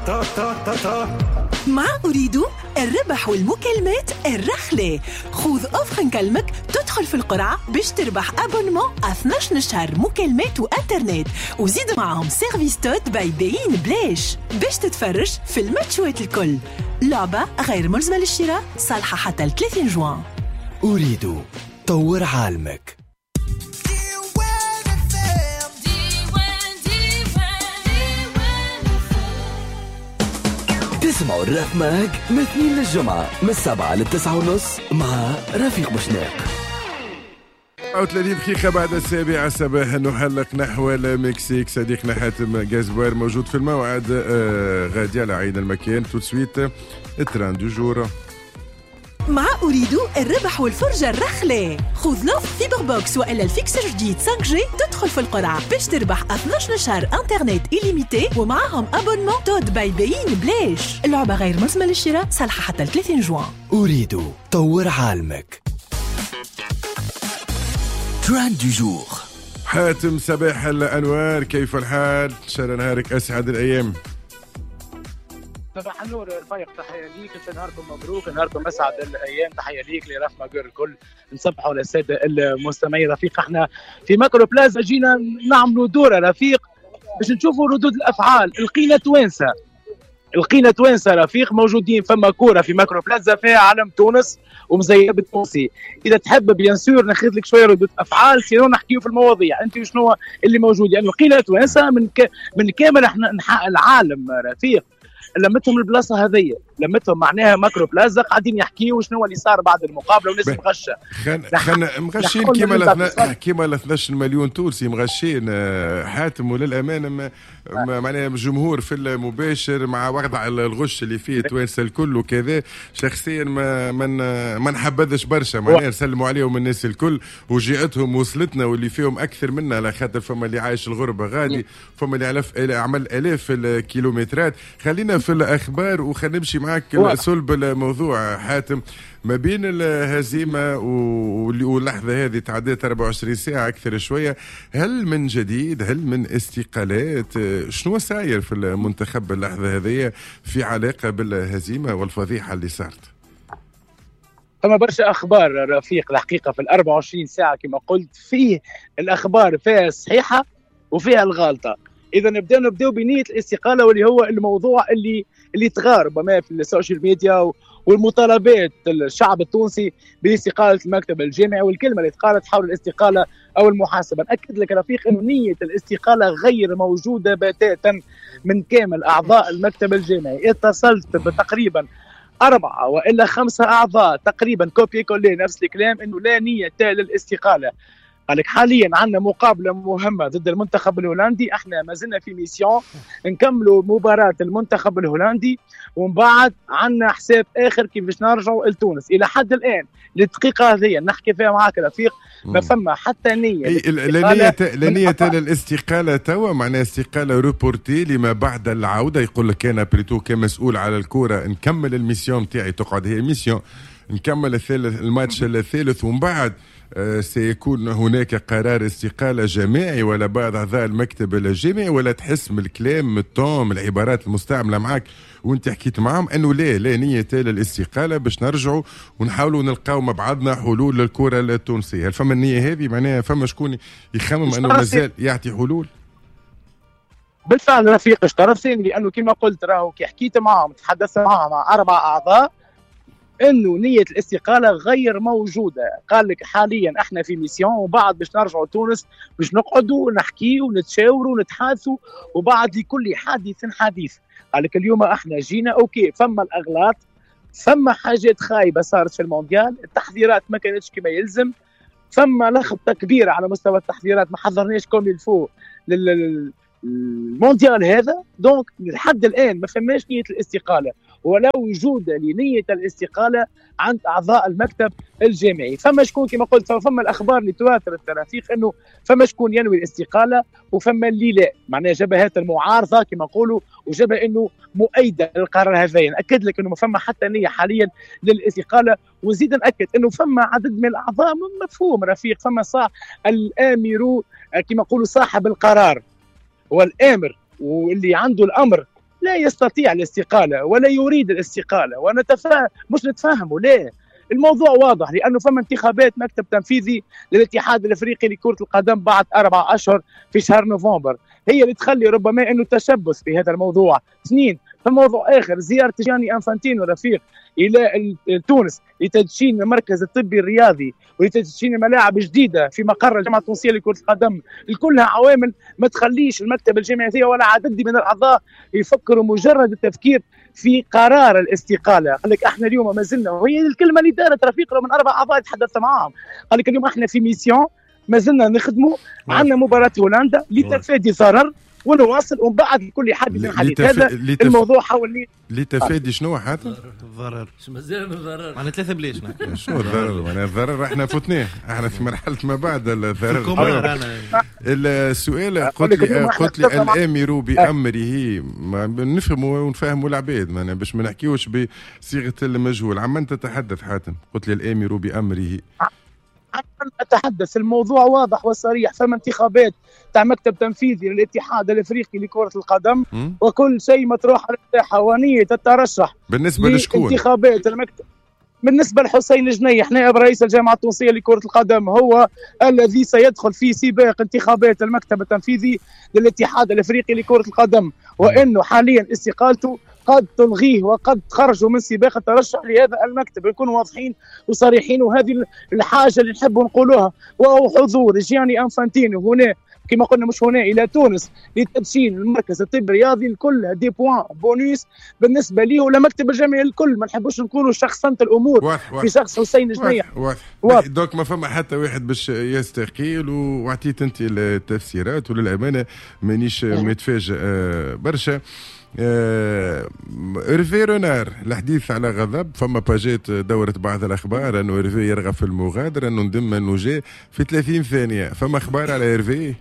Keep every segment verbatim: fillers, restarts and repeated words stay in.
مع أريد الربح والمكالمات الرخلة. خذ أوفر نكلمك تدخل في القرعة باش تربح أبونمون اثنا عشر شهر مكالمات وإنترنت، وزيد معهم سيرفيس توت باي باين بلاش باش تتفرج في الماتشوات الكل. لعبة غير ملزمة للشراء، صالحة حتى ثلاثين جوان. أريد طور عالمك. تسمعوا الراب ماج من اثنين للجمعة من السبعة للتسعة ونص مع رفيق بوشناق. أو ثلاثين دقيقة بعد السابعة صباحا نحلق نحو المكسيك. صديقنا حاتم جازبوار موجود في الموعد آه غادي على عين المكان. تو سويت التران دو جور. مع أريد الربح والفرجة الرخلة. خذ لوف فيبر بوكس وإلا الفيكس جديد خمسة جي تدخل في القرعة باش تربح اثنا عشر شهر انترنت إليميتي ومعهم أبونمون تود باي باين بلاش. اللعبة غير ملزمة للشراء، صالحة حتى ثلاثين جوان. أريد طور عالمك. ترند دو جور. حاتم صباح الأنوار، كيف الحال؟ إن شاء الله نهارك أسعد الأيام. صباح النور رفيق، تحية ليك، انت نهاركم مبروك، نهاركم اسعد الايام، تحية ليك لرفما جور الكل، نصبحوا للسادة المستمعين. رفيق احنا في ماكرو بلازا جينا نعملوا دورة رفيق باش نشوفوا ردود الافعال. لقينا توانسة لقينا توانسة رفيق موجودين، فما كورة في ماكرو بلازا فيها علم تونس ومزينة بالتونسي. اذا تحب بيان سور ناخذ لك شوية ردود افعال، سينو نحكيو في المواضيع انت وشنو اللي موجود. يعني لقينا توانسة من ك... من كامل احنا انحاء العالم رفيق، لمتهم البلاصه هذية، لمتهم معناها ماكرو بلازا قاعدين يحكيوا شنو اللي صار بعد المقابله وناس مغشه. خن خن مغشين كيما لثنا كيما ل اثنا عشر مليون تونسي مغشين حاتم. وللامانه معناها الجمهور في المباشر مع وضع الغش اللي فيه توانسه الكل وكذا، شخصيا ما من ما نحبذش برشا معناها نسلموا عليهم الناس الكل، وجيئتهم وصلتنا واللي فيهم اكثر منا، على خاطر فما اللي عايش الغربه غادي، فما اللي علف عمل الاف الكيلومترات. خلينا في الاخبار وخلينا نمشي معك صلب الموضوع حاتم. ما بين الهزيمه واللحظه هذه تعديت أربعة وعشرين ساعه اكثر شويه، هل من جديد؟ هل من استقالات؟ شنو ساير في المنتخب اللحظه هذه في علاقه بالهزيمه والفضيحه اللي صارت؟ فما برشا اخبار رفيق الحقيقه في ال أربعة وعشرين ساعه كما قلت، فيه الاخبار فيها الصحيحه وفيها الغلطه. اذا نبداو نبداو بنيه الاستقاله واللي هو الموضوع اللي اللي تغار ربما في السوشيال ميديا والمطالبات الشعب التونسي باستقاله المكتب الجامعي، والكلمه اللي تقالت حول الاستقاله او المحاسبه. ناكد لك رفيق انه نيه الاستقاله غير موجوده بتاتا من كامل اعضاء المكتب الجامعي. اتصلت بتقريبا أربعة وإلا خمسة أعضاء تقريبا كوبي كولي نفس الكلام إنه لا نية للاستقالة. قالك حاليا عندنا مقابلة مهمة ضد المنتخب الهولندي، احنا ما زلنا في ميسيون نكملوا مباراة المنتخب الهولندي ومن بعد عندنا حساب آخر كيفاش نرجعوا لتونس. إلى حد الآن للدقيقة هذه نحكي فيها معاك رفيق ما فما حتى نية لا نية لا نية للاستقالة توا، معناها استقالة روبورتي لما بعد العودة. يقول لك أنا بريتو كمسؤول على الكورة نكمل الميسيون تاعي، تقعد هي ميسيون نكمل الثالث الماتش الثالث ومن بعد آه سيكون هناك قرار استقالة جماعي ولا بعض أعضاء المكتب الجامعي، ولا تحس من الكلام من الطون من العبارات المستعملة معك وانت حكيت معهم انه لا لا نية للاستقالة باش نرجعوا ونحاولوا نلقاو مع بعضنا حلول للكرة التونسية؟ هل فما النية هذه؟ معناها فما شكون يخمم انه مازال يعطي حلول؟ بالفعل رفيق اشترفين، لانه كما قلت راهو كي حكيت معهم تحدثت معهم مع اربع اعضاء انه نيه الاستقاله غير موجوده. قال لك حاليا احنا في ميسيون وبعد باش نرجعوا تونس باش نقعدوا نحكيوا ونتشاوروا ونتحادثوا وبعد لكل حادث حديث. قال لك اليوم احنا جينا اوكي، فما الاغلاط، فما حاجات خايبه صارت في المونديال، التحضيرات ما كانتش كما يلزم، فما لخبطه كبيره على مستوى التحضيرات، ما حضرناش كوم الفو للمونديال هذا. دونك لحد الان ما فماش نيه الاستقاله ولا وجود لنيه الاستقاله عند اعضاء المكتب الجامعي. فما شكون كما قلت، فما الاخبار اللي تواتر الترافيق انه فما شكون ينوي الاستقاله وفما اللي لا، معناها جبهات المعارضه كما نقولوا وجبهه انه مؤيده للقرار هذا. ناكد لك انه ما فما حتى نيه حاليا للاستقاله، وزيد ناكد انه فما عدد من الاعضاء مفهوم رفيق، فما صاح الامر كما نقولوا صاحب القرار والامر واللي عنده الامر لا يستطيع الاستقاله ولا يريد الاستقاله، ونتفاهم مش نتفاهموا ليه. الموضوع واضح، لانه فما انتخابات مكتب تنفيذي للاتحاد الافريقي لكره القدم بعد اربع اشهر في شهر نوفمبر، هي اللي تخلي ربما انه تشبث في هذا الموضوع. اثنين، فموضوع اخر، زياره جاني انفانتينو رفيق الى تونس لتدشين المركز الطبي الرياضي ولتدشين ملاعب جديده في مقر الجامعه التونسيه لكره القدم، كلها عوامل ما تخليش المكتب الجامعي ولا عدد من الاعضاء يفكروا مجرد التفكير في قرار الاستقاله. قال لك احنا اليوم ما زلنا، وهي الكلمه اللي دارت رفيق من اربع اعضاء تحدثت معاهم، قال لك اليوم احنا في ميسيون ما زلنا نخدموا، عندنا مباراه هولندا لتفادي ضرر ونواصل ومن بعد كل حديث حديث. هذا لتف... الموضوع حول لتفادي شنو حتى الضرر شو مازال من الضرر معنا ثلاثه بلاش شنو الضرر؟ معناها الضرر احنا فوتناه، احنا في مرحله ما بعد الضرر. السؤال قلت لي قلت لي الامر بامره، نفهموا ونفهموا العباد معناها باش ما نحكيوش بصيغه المجهول. عمن تتحدث حاتم؟ قلت لي الامر بامره. أتحدث الموضوع واضح وصريح، فما انتخابات تاع مكتب تنفيذي للاتحاد الافريقي لكرة القدم م? وكل شيء مطروح على الساحة ونية الترشح بالنسبة لشكون؟ انتخابات المكتب بالنسبة لحسين الجنيح نائب رئيس الجامعة التونسية لكرة القدم، هو الذي سيدخل في سباق انتخابات المكتب التنفيذي للاتحاد الافريقي لكرة القدم، وانه حاليا استقالته قد تلغيه وقد خرجوا من سباق الترشح لهذا المكتب. نكونوا واضحين وصريحين، وهذه الحاجه اللي نحب نقولوها. وحضور جياني انفانتينو هنا كما قلنا مش هنا الى تونس لتدشين المركز الطبي الرياضي، الكل دي بوان بونيس بالنسبه ليه ولمكتب الجامعي الكل. ما نحبوش نكونوا شخصنه الامور واضح في شخص حسين الجنيح. واضح واضح دوك ما فما حتى واحد باش يستقيل، وعطيت انت التفسيرات وللامانه مانيش متفاجئ برشا. آه إرفي رونار الحديث على غضب، فما باجات دورت بعض الأخبار أنه إرفي يرغب في المغادرة، أنه ندم أنه جاء في ثلاثين ثانية. فما أخبار على إرفي؟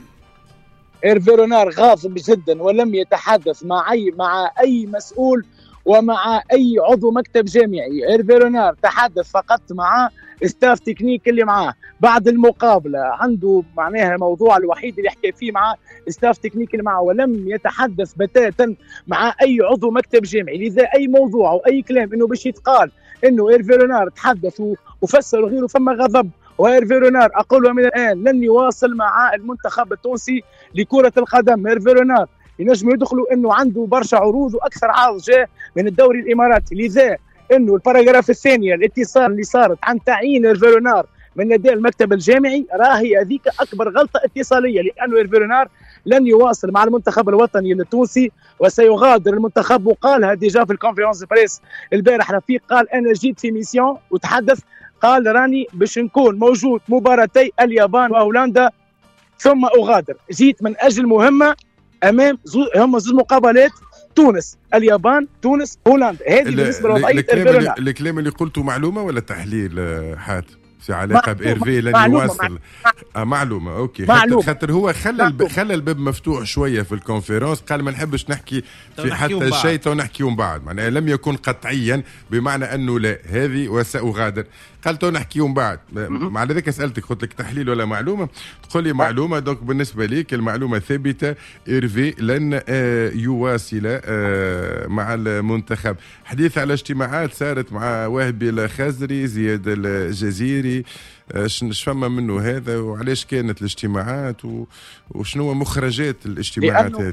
إرفي رونار غاضب جدا ولم يتحدث مع أي مع أي مسؤول ومع أي عضو مكتب جامعي. إرفي رونار تحدث فقط مع ستاف تكنيك اللي معاه بعد المقابلة، عنده معناها الموضوع الوحيد اللي يحكي فيه مع ستاف تكنيك اللي معاه، ولم يتحدث بتاتا مع أي عضو مكتب جامعي. لذا أي موضوع أو أي كلام إنه باش يتقال إنه إرفي رونار تحدث وفسر وغيره فما غضب. وإرفي رونار أقول من الآن لن يواصل مع المنتخب التونسي لكرة القدم. إرفي رونار ينجموا يدخلوا انه عنده برشا عروض واكثر عرض جاء من الدوري الاماراتي. لذا انه الباراجراف الثانيه الاتصال اللي صارت عن تعيين إرفي رونار من لدى المكتب الجامعي راهي هذيك اكبر غلطه اتصاليه، لانه إرفي رونار لن يواصل مع المنتخب الوطني التونسي وسيغادر المنتخب. وقالها ديجا في الكونفرنس بريس البارح رفيق، قال انا جيت في ميسيون وتحدث، قال راني باش نكون موجود مباراتي اليابان وهولندا ثم اغادر، جيت من اجل مهمه امام زو... هم زوج مقابلات، تونس اليابان تونس هولندا. هذه بالنسبه لوضعيه الكلام الكلام اللي قلته معلومه ولا تحليل حاتم في علاقه بإرفي لن معلومة يواصل؟ معلومة. آه معلومه اوكي. معلومة. خاطر هو خلى الب... خلى الباب مفتوح شويه في الكونفرنس، قال ما نحبش نحكي في حتى شيء تو نحكيهم بعد، معناها لم يكن قطعيا بمعنى انه لا هذه وساغادر، قال تو نحكيهم بعد. مع ذلك سالتك قلت لك تحليل ولا معلومه؟ تقول لي معلومه. دونك بالنسبه ليك المعلومه ثابته، إرفي لن آه يواصل آه مع المنتخب. حديث على اجتماعات صارت مع وهبي الخزري، زياد الجزيري، اش فما منه هذا وعلاش كانت الاجتماعات وشنو مخرجات الاجتماعات هذه؟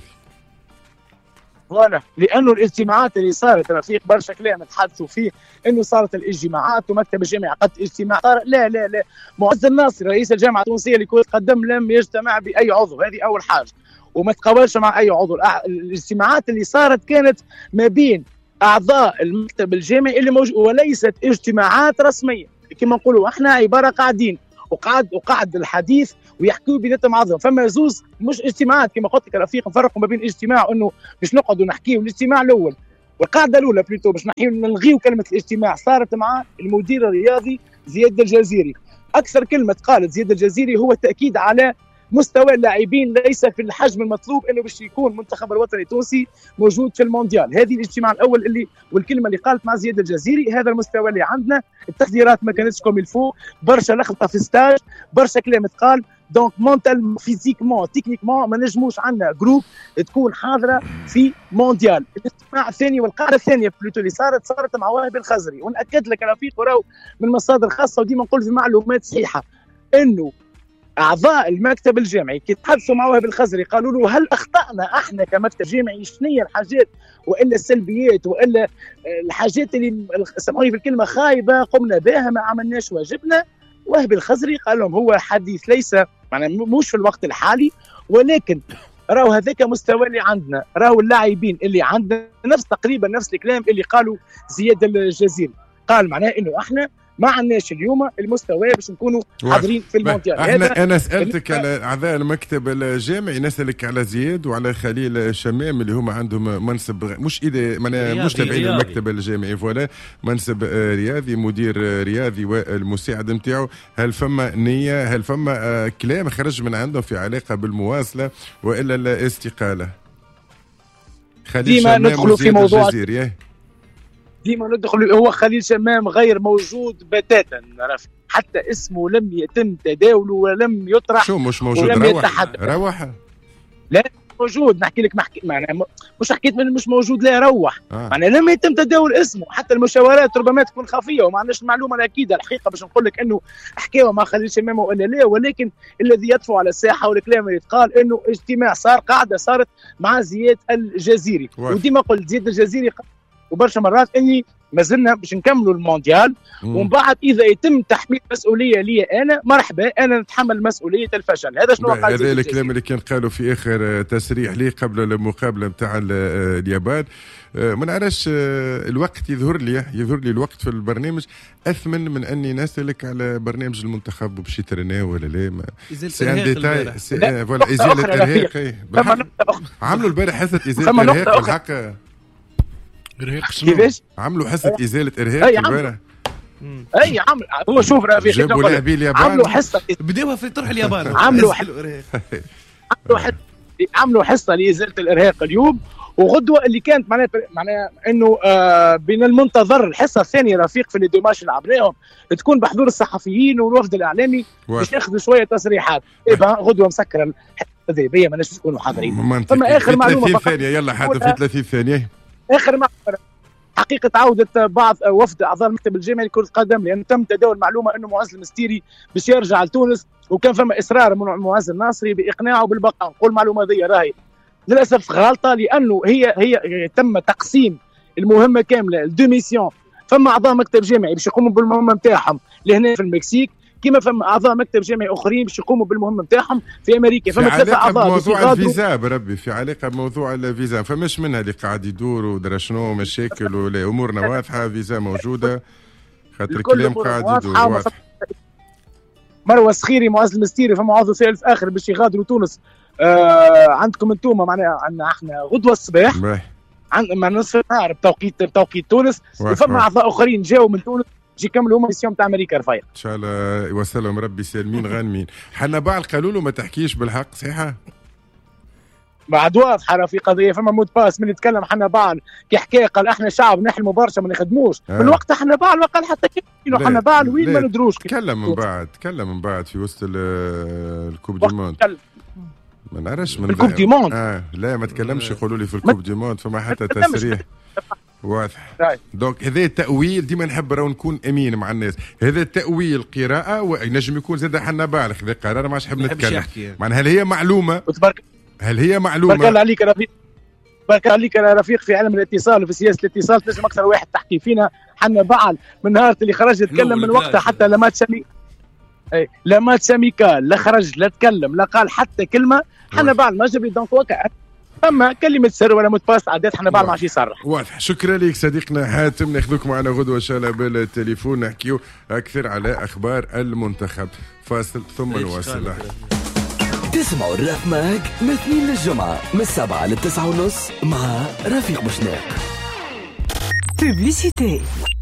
وانا لانه الاجتماعات اللي صارت رفيق برشا كلام تحدثوا فيه انه صارت الاجتماعات ومكتب الجامعه قد اجتماع صار. لا لا لا معز الناصري رئيس الجامعه التونسيه لكرة القدم لم يجتمع باي عضو، هذه اول حاجه، وما تقابلش مع اي عضو. الاجتماعات اللي صارت كانت ما بين اعضاء المكتب الجامعي اللي موجود، وليست اجتماعات رسميه كما نقولوا احنا عباره قاعدين وقعد وقعد الحديث ويحكوا بيناتهم بعضهم. فما زوز مش اجتماعات كما قلت لك رفيق، نفرقوا ما بين اجتماع انه باش نقعدوا نحكيوا، الاجتماع الاول والقاعده الاولى بليتو باش نحكيوا نلغيوا كلمه الاجتماع صارت مع المدير الرياضي زياد الجزيري. اكثر كلمه قالت زياد الجزيري هو التاكيد على مستوى اللاعبين ليس في الحجم المطلوب انه باش يكون المنتخب الوطني التونسي موجود في المونديال. هذه الاجتماع الاول اللي والكلمه اللي قالت مع زياد الجزيري هذا المستوى اللي عندنا، التحضيرات ما كانتش كوم الفو، برشا لخبطه في ستاج، برشا كلام تقال، دونك مونتال فيزيكمون تكنيكمون ما نجموش عندنا جروب تكون حاضره في مونديال. الاجتماع الثاني والقاعده الثانيه بلوتو اللي صارت صارت مع وهبي الخزري، ونأكد لك رفيق وراو من مصادر خاصه وديما نقول في معلومات صحيحه انه اعضاء المكتب الجامعي كي تحدثوا مع وهبي الخزري قالوا له هل اخطانا احنا كمكتب جامعي، شنو هي الحاجات والا السلبيات والا الحاجات اللي سامحوني في الكلمه خايبه قمنا بها ما عملناش واجبنا. وهبي الخزري قال لهم هو حديث ليس معناها مش في الوقت الحالي، ولكن راهو هذاك مستوى اللي عندنا، راهو اللاعبين اللي عندنا نفس تقريبا نفس الكلام اللي قالوا زياد الجزيري، قال معناه انه احنا ما عندناش اليوم المستوى باش نكونوا حاضرين في المونديال. احنا انا سالتك على اعضاء المكتب الجامعي، نسالك على زياد وعلى خليل شمام اللي هما عندهم منصب مش اذا معناها مش تابعين المكتب الجامعي، فوالا منصب رياضي مدير رياضي والمساعد نتاعو. هل فما نيه، هل فما كلام خرج من عندهم في علاقه بالمواصله والا الاستقاله؟ خليل شمام وزياد الجزيري ديما ندخل. هو خليل شمام غير موجود بتاتا، حتى اسمه لم يتم تداوله ولم يطرح. شو مش موجود؟ روح روح لا موجود، نحكي لك محكي معناها مش حكيت من مش موجود، لا روح آه. معناها لم يتم تداول اسمه، حتى المشاورات ربما تكون خفيه وما عندناش المعلومه الاكيده الحقيقه باش نقول لك انه حكاوه مع خليل شمام ولا لا، ولكن الذي يدفع على الساحه والكلام اللي يتقال انه اجتماع صار، قاعده صارت مع زياد الجزيري. وديما قلت زياد الجزيري وبرشا مرات اني ما زلنا باش نكملوا المونديال، ومن بعد اذا يتم تحميل مسؤوليه لي انا مرحبا، انا نتحمل مسؤوليه الفشل. هذا شنو قال هذا الكلام اللي كان قالوا في اخر تسريح لي قبل المقابله نتاع اليابان. ما نعرفش الوقت يظهر لي يظهر لي الوقت في البرنامج اثمن من اني نسالك على برنامج المنتخب وباش يترناه ولا لا. سي ان ديتاي فوالا ازاله ارهاق. عملوا البارح حصه ازاله ارهاق بالحق. ارهاق كيفاش؟ عملوا حصه ازاله ارهاق امبارح. اي عمل هو شوف رفيق جابوا لاعبين اليابان عملوا حصه بداوها في طرح اليابان عملوا عملوا حصه عملوا حصه لازاله الارهاق اليوم، وغدوه اللي كانت معناها معناها انه آه بين المنتظر الحصه الثانيه رفيق في الدوماش اللي لعبناهم تكون بحضور الصحفيين والوفد الاعلامي باش ياخذوا شويه تصريحات. ايه غدوه مسكره الحصه الذهبيه ما نجمش نكونوا حاضرين. فما اخر معلومه ثلاثين ثانيه يلا حتى في ثلاثين ثانيه اخر معلومه حقيقه عوده بعض وفد اعضاء المكتب الجامعي لكره القدم، لان تم تداول معلومه انه معز المستيري باش يرجع لتونس، وكان فما اصرار من معز الناصري باقناعه بالبقاء. نقول المعلومه هذه راهي للاسف غلطه، لانه هي هي تم تقسيم المهمه كامله لدو ميسيون. فما اعضاء مكتب جامعي باش يقوموا بالمهمه نتاعهم لهنا في المكسيك، كما فما اعضاء مكتب جامعي اخرين باش يقوموا بالمهمه نتاعهم في امريكا. فما ثلاثه اعضاء بموضوع الفيزا بربي في علاقه بموضوع الفيزا، فماش منها اللي قاعد يدور ودرا شنو مشاكل ولا امورنا واضحه، فيزا موجوده خاطر الكلام قاعد يدور واضح. مروه الصخيري معز المستيري فما عضو ثالث اخر باش يغادروا تونس. آه عندكم انتم معناها عندنا احنا غدوه الصباح عند مع نصف النهار بتوقيت بتوقيت تونس، وفما اعضاء اخرين جاوا من تونس باش يكملوا هما ميسيون تاع امريكا رفيق. ان شاء الله يوصلهم ربي سالمين غانمين. حنا بعض قالوا له ما تحكيش بالحق صحيحه؟ بعد واضحه في قضيه. فما مود باس من يتكلم حنا بعض كي حكى قال احنا شعب نحلموا برشا ما نخدموش آه. من وقت حنا بعض وقال حتى كيلو حنا بعض وين ما ندروش. تكلم من بعد تكلم من بعد في وسط الكوب دي موند ما نعرفش من الكوب دي موند اه لا ما تكلمش يقولوا لي في الكوب دي موند فما حتى تسريح واضح. دونك هذا التأويل ديما نحب راهو نكون امين مع الناس. هذا التأويل قراءة وينجم يكون زاد حنا بالغ هذا قرار ما نحب نتكلم. معناها هل هي معلومة؟ هل هي معلومة؟ بارك الله عليك يا رفيق. بارك الله عليك يا رفيق في علم الاتصال وفي سياسة الاتصال تنجم أكثر واحد تحكي فينا حنا بعض من نهار اللي خرج يتكلم من وقتها حتى لما تسمي اي لما تسمي قال لا خرج لا تكلم لا قال حتى كلمة حنا بعض ما جاب لي دونك وقع. اما كلمه سر ولا متباس عادات حنا بعد ما عادش يصرح. واضح. شكرا لك صديقنا حاتم، ناخذوك معنا غدوه ان شاء الله بالتليفون نحكيو اكثر على اخبار المنتخب. فاصل ثم نواصل. تسمعوا الراب ماك من اثنين للجمعه من السبعه للتسعه ونص مع رفيق بوشناق. بوبليسيتي.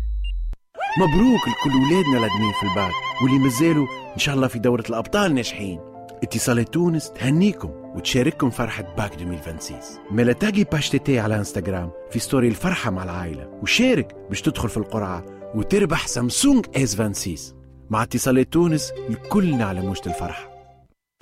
مبروك لكل ولادنا الادمين في الباك واللي مازالوا ان شاء الله في دوره الابطال ناجحين. اتصالات تونس تهنيكم وتشارككم فرحة باك ألفين وستة وعشرين. ملا تاقي باش تي على انستغرام في ستوري الفرحة مع العائلة وشارك باش تدخل في القرعة وتربح سامسونج اس ستة وعشرين. مع اتصالات تونس الكلنا على موجة الفرحة.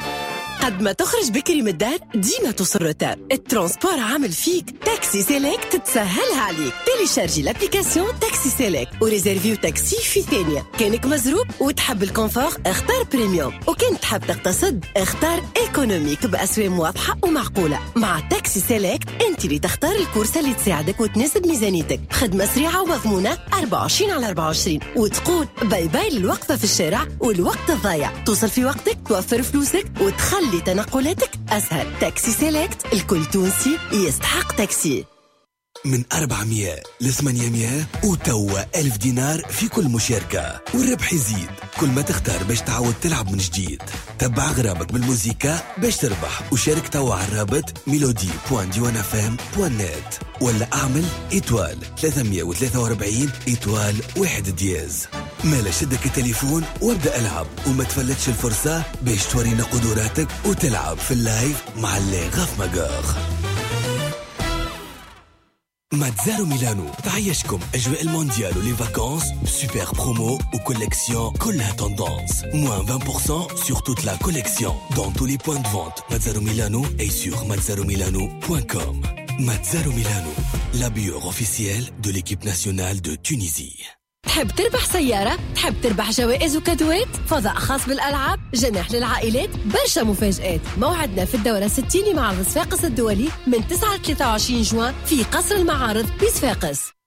قد ما تخرج بكري من الدار ديما توصل روتار. الترانسبور عامل فيك. تاكسي سيليكت تسهلها عليك. تيليشارجي لابليكاسيون تاكسي سيليكت وريزيرفيو تاكسي في ثانية. كانك مزروب وتحب الكونفور اختار بريميوم، وكان تحب تقتصد اختار ايكونوميك بأسواق واضحة ومعقولة. مع تاكسي سيليكت انت اللي تختار الكورسة اللي تساعدك وتناسب ميزانيتك. خدمة سريعة ومضمونة أربعة وعشرين على أربعة وعشرين، وتقول باي باي للوقفة في الشارع والوقت الضايع. توصل في وقتك، توفر فلوسك وتخلي تنقلاتك أسهل. تاكسي سيليكت، الكل تونسي يستحق تاكسي. من أربعمية ل ثمانمية وتوا ألف دينار في كل مشاركة، والربح يزيد كل ما تختار باش تعود تلعب من جديد. تبع غرامك بالموسيقى باش تربح، وشارك توا على الرابط ميلودي بوان ديوان اف ام بوان نت، ولا اعمل إيتوال ثلاثمية وثلاثة وأربعين إيتوال واحد دياز. مالا شدك التليفون وابدأ العب، وما تفلتش الفرصة باش تورينا قدراتك وتلعب في اللايف مع اللي غاف مقاخ. ماتزارو ميلانو تعيشكم أجواء المونديال ولي فاكانس بسوبر برومو وكوليكسيون كلها توندانس. موان vingt pour cent sur toute la collection dans tous les points de vente. Mazzaro Milano est sur mazzaro milano point com. Mazzaro Milano, la bière officielle de l'équipe nationale de Tunisie. تحب تربح سيارة؟ تحب تربح جوائز وكادوات؟ فضاء خاص بالألعاب؟ جناح للعائلات؟ برشا مفاجآت. موعدنا في الدورة ستين لمعرض صفاقس الدولي من تسعة ل ثلاثة وعشرين جوان في قصر المعارض بصفاقس.